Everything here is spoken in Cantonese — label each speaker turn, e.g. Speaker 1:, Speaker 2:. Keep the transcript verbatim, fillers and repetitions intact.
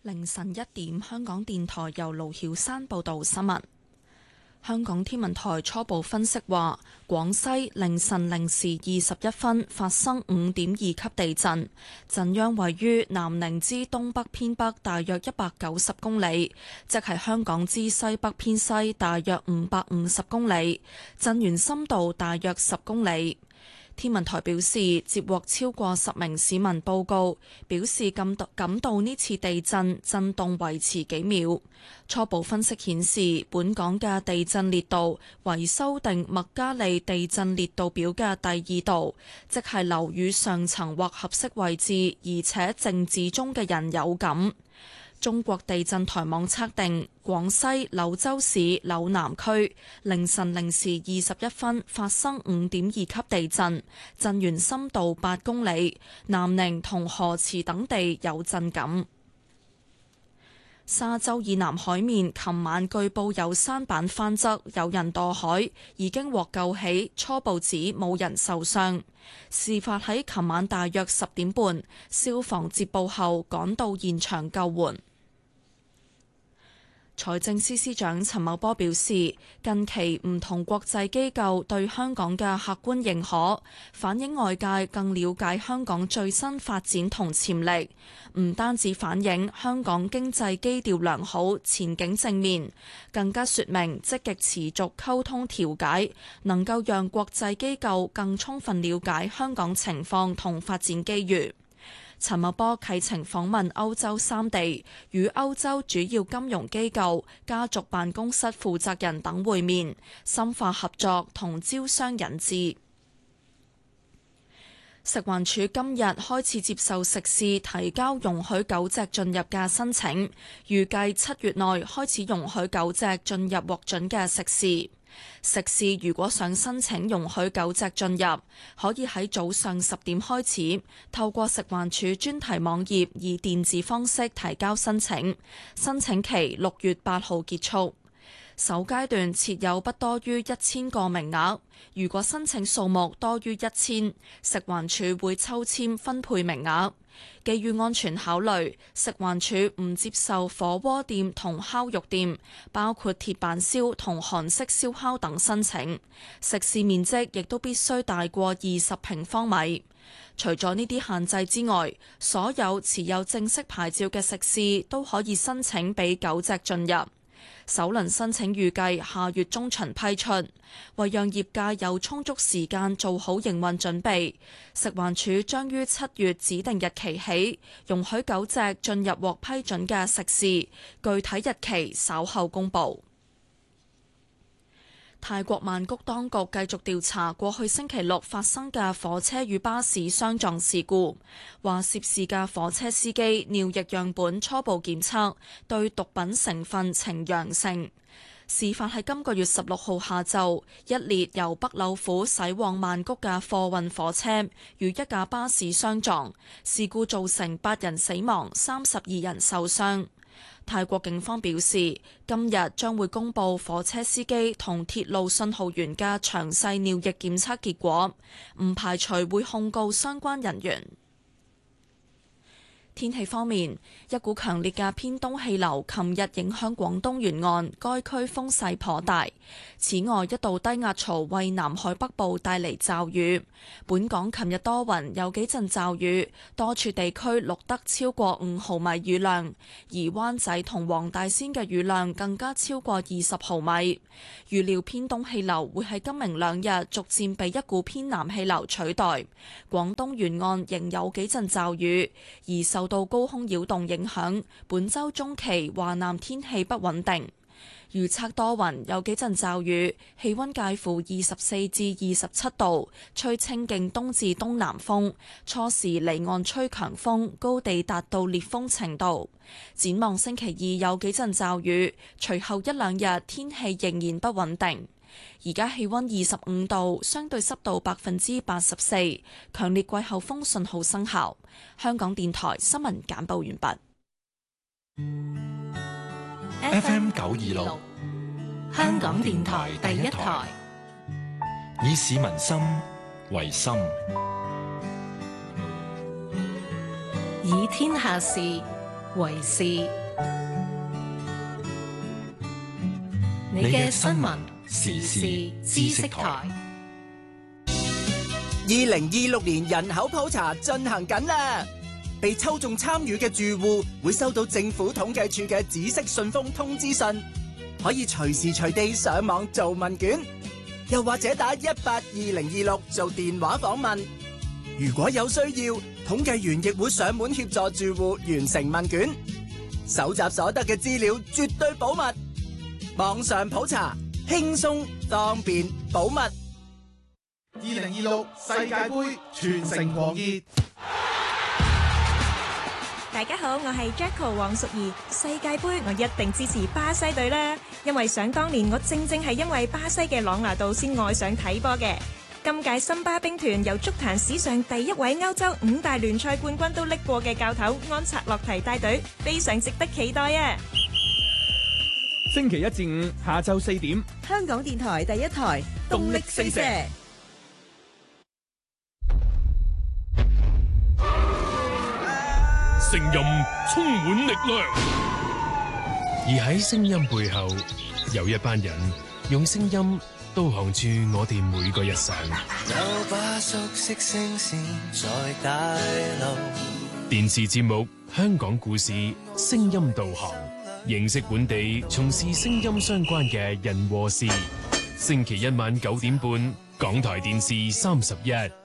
Speaker 1: 凌晨一點，香港電台由盧曉山報道新聞。香港天文台初步分析話，廣西凌晨零時二十一分發生五點二級地震，震央位於南寧之東北偏北大約一百九十公里，即係香港之西北偏西大約五百五十公里，震源深度大約十公里。天文台表示，接獲超過十名市民報告，表示感到感到呢次地震震動維持幾秒。初步分析顯示，本港嘅地震烈度為修訂麥加利地震烈度表嘅第二度，即係樓宇上層或合適位置，而且靜止中嘅人有感。中國地震台網測定，廣西柳州市柳南區凌晨零時二十一分發生五點二級地震，震源深度八公里，南寧同河池等地有震感。沙洲以南海面琴晚據報有舢板翻側，有人墮海，已經獲救起，初步指冇人受傷。事發喺琴晚大約十點半，消防接報後趕到現場救援。財政司司長陳茂波表示，近期唔同國際機構對香港嘅客觀認可，反映外界更了解香港最新發展同潛力，唔單止反映香港經濟基調良好、前景正面，更加說明積極持續溝通調解，能夠讓國際機構更充分了解香港情況同發展機遇。陳茂波啟程訪問歐洲三地，與歐洲主要金融機構、家族辦公室負責人等會面，深化合作同招商引資。食環署今日開始接受食肆提交容許狗隻進入嘅申請，預計七月內開始容許狗隻進入獲准嘅食肆。食肆如果想申請容許狗隻進入，可以喺早上十點開始，透過食環署專題網頁以電子方式提交申請，申請期六月八號結束。首階段設有不多於一千個名額，如果申請數目多於一千，食環署會抽籤分配名額。基於安全考慮，食環署唔接受火鍋店同烤肉店，包括鐵板燒同韓式燒烤等申請。食肆面積亦都必須大過二十平方米。除咗呢啲限制之外，所有持有正式牌照嘅食肆都可以申請俾狗隻進入。首輪申請預計下月中旬批出，為讓業界有充足時間做好營運準備，食環署將於七月指定日期起容許狗隻進入獲批准嘅食肆，具體日期稍後公佈。泰國曼谷當局繼續調查過去星期六發生嘅火車與巴士相撞事故，話涉事嘅火車司機尿液樣本初步檢測對毒品成分呈陽性。事發喺今個月十六號下晝，一列由北柳府駛往曼谷嘅貨運火車與一架巴士相撞，事故造成八人死亡、三十二人受傷。泰國警方表示，今日將會公布火車司機同鐵路信號員嘅詳細尿液檢測結果，唔排除會控告相關人員。天氣方面，一股強烈嘅偏東氣流琴日影響廣東沿岸，該區風勢頗大。此外，一道低壓槽為南海北部帶嚟驟雨。本港琴日多雲，有幾陣驟雨，多處地區錄得超過五毫米雨量，而灣仔同黃大仙嘅雨量更加超過二十毫米。預料偏東氣流會喺今明兩日逐漸被一股偏南氣流取代。廣東沿岸仍有幾陣驟雨，而受到高空擾動影響，本週中期華南天氣不穩定。預測多雲，有幾陣驟雨，氣温介乎二十四至二十七度，吹清勁東至東南風，初時離岸吹強風，高地達到烈風程度。展望星期二有幾陣驟雨，隨後一兩日天氣仍然不穩定。而家氣温二十五度，相對濕度百分之八十四，強烈季候風信號生效。香港電台新聞簡報完畢。
Speaker 2: F M 九二六，香港電台第一台，以市民心為心，
Speaker 3: 以天下事為事。你嘅新聞時事知識台。
Speaker 4: 二零二六年人口普查進行緊啦，被抽中參與嘅住戶會收到政府統計處嘅紫色信封通知信，可以隨時隨地上網做問卷，又或者打一八二零二六做電話訪問。如果有需要，統計員亦會上門協助住戶完成問卷，搜集所得嘅資料絕對保密。網上普查輕鬆方便保密。
Speaker 5: 二零二六世界盃全城狂熱。
Speaker 6: 大家好，我係 Jacko 黃淑儀。世界盃我一定支持巴西隊啦，因為想當年我正正係因為巴西嘅朗拿度先愛上睇波嘅。今屆森巴兵團由足壇史上第一位歐洲五大聯賽冠軍都拎過嘅教頭安察洛提帶隊，非常值得期待啊！
Speaker 7: 星期一至五下晝四點，
Speaker 8: 香港電台第一台動力四射。
Speaker 9: 聲音充滿力量，而喺聲音背後，有一班人用聲音導航住我哋每個日常。有把熟悉聲線在大路。電視節目《香港故事》聲音導航，認識本地從事聲音相關嘅人和事。星期一晚九點半，港台電視三十一。